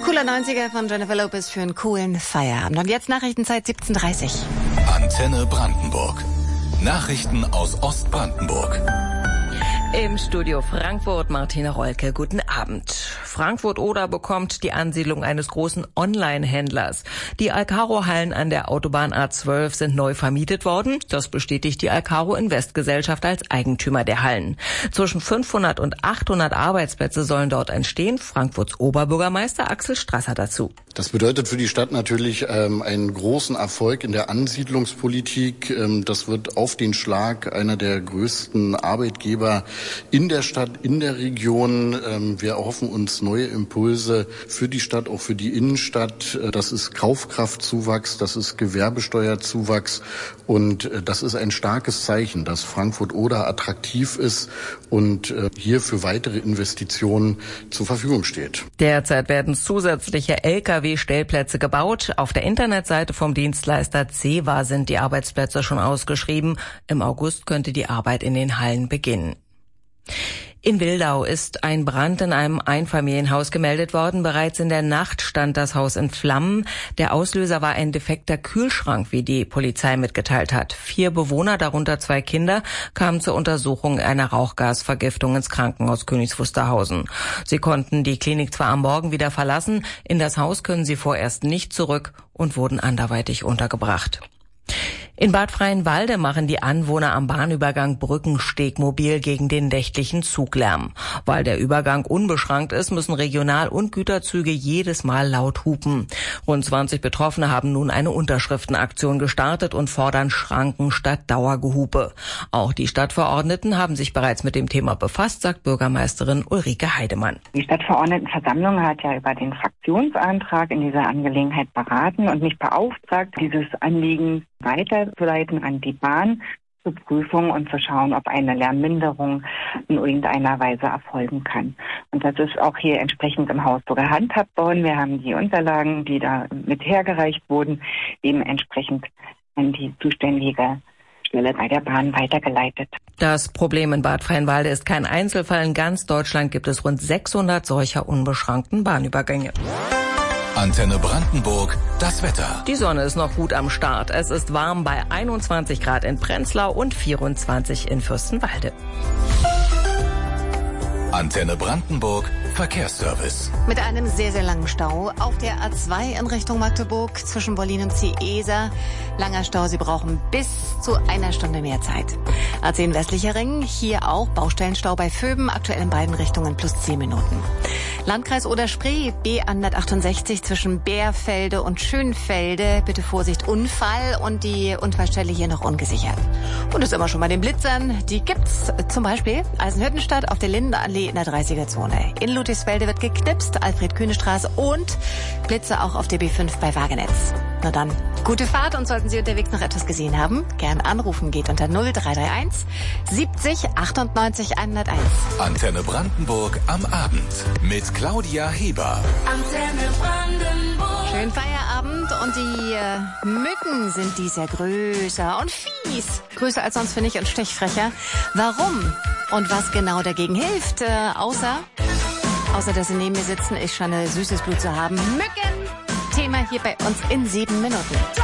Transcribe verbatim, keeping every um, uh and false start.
Cooler neunziger von Jennifer Lopez für einen coolen Feierabend. Und jetzt Nachrichtenzeit siebzehn Uhr dreißig. Antenne Brandenburg. Nachrichten aus Ostbrandenburg. Im Studio Frankfurt Martina Rolke, guten Abend. Frankfurt-Oder bekommt die Ansiedlung eines großen Online-Händlers. Die Alcaro-Hallen an der Autobahn A zwölf sind neu vermietet worden. Das bestätigt die Alcaro Invest Gesellschaft als Eigentümer der Hallen. Zwischen fünfhundert und achthundert Arbeitsplätze sollen dort entstehen. Frankfurts Oberbürgermeister Axel Strasser dazu. Das bedeutet für die Stadt natürlich ähm, einen großen Erfolg in der Ansiedlungspolitik. Ähm, das wird auf den Schlag einer der größten Arbeitgeber in der Stadt, in der Region. Ähm, wir erhoffen uns neue Impulse für die Stadt, auch für die Innenstadt. Äh, das ist Kaufkraftzuwachs, das ist Gewerbesteuerzuwachs und äh, das ist ein starkes Zeichen, dass Frankfurt-Oder attraktiv ist und äh, hier für weitere Investitionen zur Verfügung steht. Derzeit werden zusätzliche L K W-Stellplätze gebaut. Auf der Internetseite vom Dienstleister Cewa sind die Arbeitsplätze schon ausgeschrieben. Im August könnte die Arbeit in den Hallen beginnen. In Wildau ist ein Brand in einem Einfamilienhaus gemeldet worden. Bereits in der Nacht stand das Haus in Flammen. Der Auslöser war ein defekter Kühlschrank, wie die Polizei mitgeteilt hat. Vier Bewohner, darunter zwei Kinder, kamen zur Untersuchung einer Rauchgasvergiftung ins Krankenhaus Königs Wusterhausen. Sie konnten die Klinik zwar am Morgen wieder verlassen, in das Haus können sie vorerst nicht zurück und wurden anderweitig untergebracht. In Bad Freienwalde machen die Anwohner am Bahnübergang Brückensteg mobil gegen den nächtlichen Zuglärm. Weil der Übergang unbeschrankt ist, müssen Regional- und Güterzüge jedes Mal laut hupen. Rund zwanzig Betroffene haben nun eine Unterschriftenaktion gestartet und fordern Schranken statt Dauergehupe. Auch die Stadtverordneten haben sich bereits mit dem Thema befasst, sagt Bürgermeisterin Ulrike Heidemann. Die Stadtverordnetenversammlung hat ja über den Fraktionsantrag in dieser Angelegenheit beraten und mich beauftragt, dieses Anliegen weiterzuleiten an die Bahn zur Prüfung und zu schauen, ob eine Lärmminderung in irgendeiner Weise erfolgen kann. Und das ist auch hier entsprechend im Haus so gehandhabt worden. Wir haben die Unterlagen, die da mit hergereicht wurden, dementsprechend an die zuständige Stelle bei der Bahn weitergeleitet. Das Problem in Bad Freienwalde ist kein Einzelfall. In ganz Deutschland gibt es rund sechshundert solcher unbeschrankten Bahnübergänge. Antenne Brandenburg, das Wetter. Die Sonne ist noch gut am Start. Es ist warm bei einundzwanzig Grad in Prenzlau und vierundzwanzig in Fürstenwalde. Antenne Brandenburg, Verkehrsservice. Mit einem sehr, sehr langen Stau auf der A zwei in Richtung Magdeburg zwischen Berlin und Ciesa. Langer Stau, Sie brauchen bis zu einer Stunde mehr Zeit. A zehn westlicher Ring, hier auch Baustellenstau bei Vöben, aktuell in beiden Richtungen plus zehn Minuten. Landkreis Oder-Spree, B hundertachtundsechzig zwischen Bärfelde und Schönfelde. Bitte Vorsicht, Unfall und die Unfallstelle hier noch ungesichert. Und das immer schon bei den Blitzern. Die gibt's zum Beispiel Eisenhüttenstadt auf der Lindenallee in der dreißiger Zone. In Ludwigsfelde wird geknipst, Alfred-Kühne-Straße und Blitze auch auf der B fünf bei Wagenetz. Na dann, gute Fahrt und sollten Sie unterwegs noch etwas gesehen haben, gern anrufen geht unter null drei drei eins siebzig achtundneunzig hunderteins. Antenne Brandenburg am Abend mit Claudia Heber. Antenne Brandenburg. Schönen Feierabend und die äh, Mücken sind dies Jahr größer und fies. Größer als sonst, finde ich, und stechfrecher. Warum und was genau dagegen hilft, äh, außer, außer dass sie neben mir sitzen, ich scheine süßes Blut zu haben. Mücken! Thema hier bei uns in sieben Minuten.